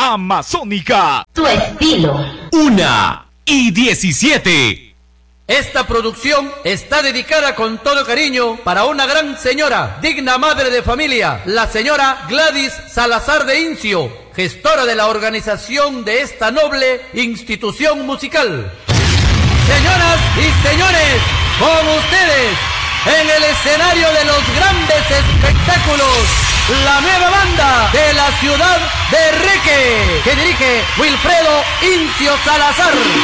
Amazónica. Tu estilo. 1:17. Esta producción está dedicada con todo cariño para una gran señora, digna madre de familia, la señora Gladys Salazar de Incio, gestora de la organización de esta noble institución musical. Señoras y señores, con ustedes, en el escenario de los grandes espectáculos, la nueva banda de la ciudad de Reque, que dirige Wilfredo Incio Salazar.